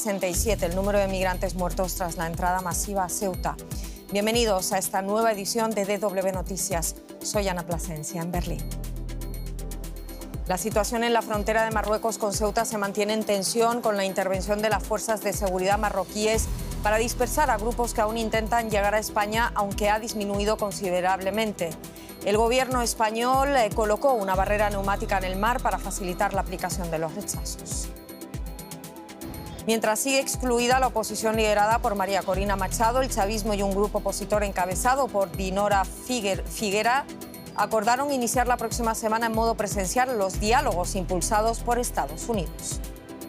67 el número de migrantes muertos tras la entrada masiva a Ceuta. Bienvenidos a esta nueva edición de DW Noticias. Soy Ana Plasencia, en Berlín. La situación en la frontera de Marruecos con Ceuta se mantiene en tensión con la intervención de las fuerzas de seguridad marroquíes para dispersar a grupos que aún intentan llegar a España, aunque ha disminuido considerablemente. El gobierno español colocó una barrera neumática en el mar para facilitar la aplicación de los rechazos. Mientras sigue excluida la oposición liderada por María Corina Machado, el chavismo y un grupo opositor encabezado por Dinora Figuera acordaron iniciar la próxima semana en modo presencial los diálogos impulsados por Estados Unidos.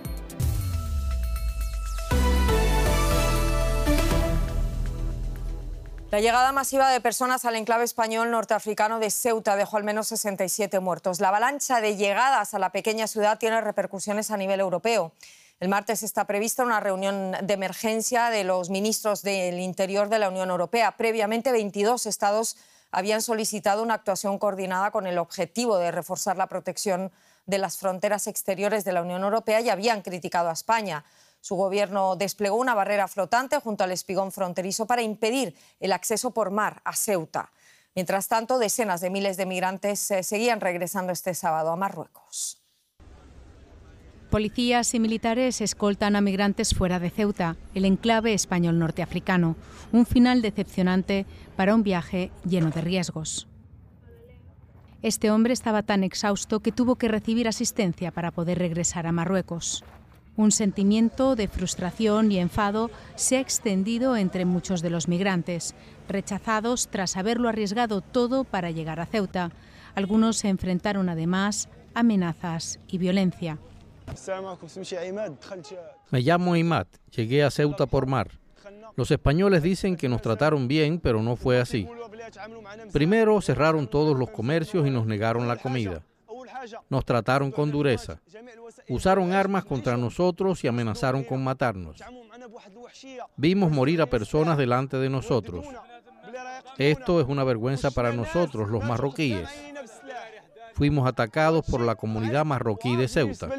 La llegada masiva de personas al enclave español norteafricano de Ceuta dejó al menos 67 muertos. La avalancha de llegadas a la pequeña ciudad tiene repercusiones a nivel europeo. El martes está prevista una reunión de emergencia de los ministros del Interior de la Unión Europea. Previamente, 22 estados habían solicitado una actuación coordinada con el objetivo de reforzar la protección de las fronteras exteriores de la Unión Europea y habían criticado a España. Su gobierno desplegó una barrera flotante junto al espigón fronterizo para impedir el acceso por mar a Ceuta. Mientras tanto, decenas de miles de migrantes seguían regresando este sábado a Marruecos. Policías y militares escoltan a migrantes fuera de Ceuta, el enclave español norteafricano. Un final decepcionante para un viaje lleno de riesgos. Este hombre estaba tan exhausto que tuvo que recibir asistencia para poder regresar a Marruecos. Un sentimiento de frustración y enfado se ha extendido entre muchos de los migrantes, rechazados tras haberlo arriesgado todo para llegar a Ceuta. Algunos se enfrentaron además a amenazas y violencia. Me llamo Imad, llegué a Ceuta por mar. Los españoles dicen que nos trataron bien, pero no fue así. Primero cerraron todos los comercios y nos negaron la comida. Nos trataron con dureza. Usaron armas contra nosotros y amenazaron con matarnos. Vimos morir a personas delante de nosotros. Esto es una vergüenza para nosotros, los marroquíes. Fuimos atacados por la comunidad marroquí de Ceuta.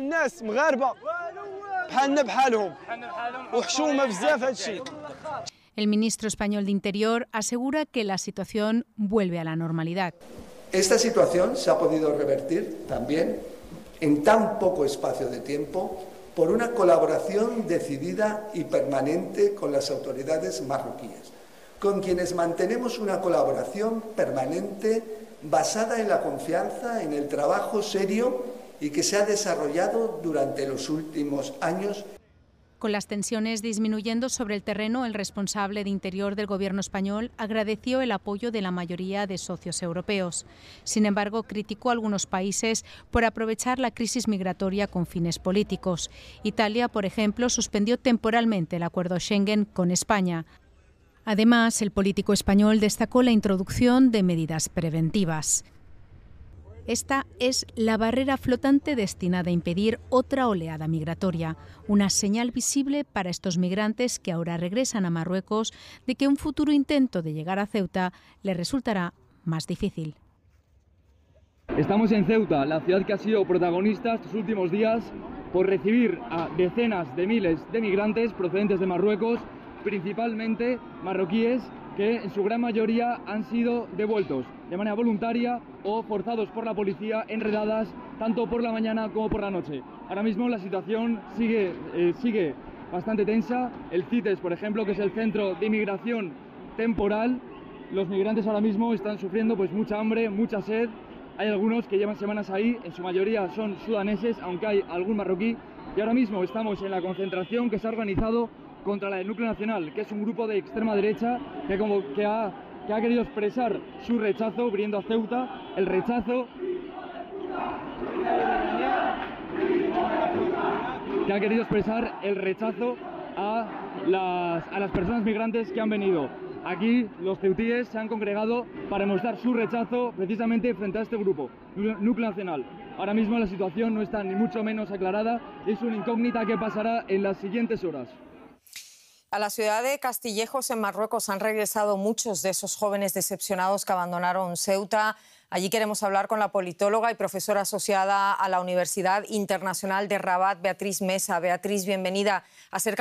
El ministro español de Interior asegura que la situación vuelve a la normalidad. Esta situación se ha podido revertir también en tan poco espacio de tiempo por una colaboración decidida y permanente con las autoridades marroquíes, con quienes mantenemos una colaboración permanente basada en la confianza, en el trabajo serio y que se ha desarrollado durante los últimos años. Con las tensiones disminuyendo sobre el terreno, el responsable de Interior del Gobierno español agradeció el apoyo de la mayoría de socios europeos. Sin embargo, criticó a algunos países por aprovechar la crisis migratoria con fines políticos. Italia, por ejemplo, suspendió temporalmente el acuerdo Schengen con España. Además, el político español destacó la introducción de medidas preventivas. Esta es la barrera flotante destinada a impedir otra oleada migratoria, una señal visible para estos migrantes que ahora regresan a Marruecos de que un futuro intento de llegar a Ceuta les resultará más difícil. Estamos en Ceuta, la ciudad que ha sido protagonista estos últimos días por recibir a decenas de miles de migrantes procedentes de Marruecos, principalmente marroquíes, que en su gran mayoría han sido devueltos de manera voluntaria o forzados por la policía en redadas tanto por la mañana como por la noche. Ahora mismo la situación sigue bastante tensa. El CITES, por ejemplo, que es el Centro de Inmigración Temporal, los migrantes ahora mismo están sufriendo pues mucha hambre, mucha sed. Hay algunos que llevan semanas ahí, en su mayoría son sudaneses, aunque hay algún marroquí. Y ahora mismo estamos en la concentración que se ha organizado contra la del Núcleo Nacional, que es un grupo de extrema derecha que ha querido expresar su rechazo viniendo a Ceuta, el rechazo que ha querido expresar el rechazo a las personas migrantes que han venido. Aquí los ceutíes se han congregado para mostrar su rechazo precisamente frente a este grupo, Núcleo Nacional. Ahora mismo la situación no está ni mucho menos aclarada, es una incógnita que pasará en las siguientes horas. A la ciudad de Castillejos, en Marruecos, han regresado muchos de esos jóvenes decepcionados que abandonaron Ceuta. Allí queremos hablar con la politóloga y profesora asociada a la Universidad Internacional de Rabat, Beatriz Mesa. Beatriz, bienvenida.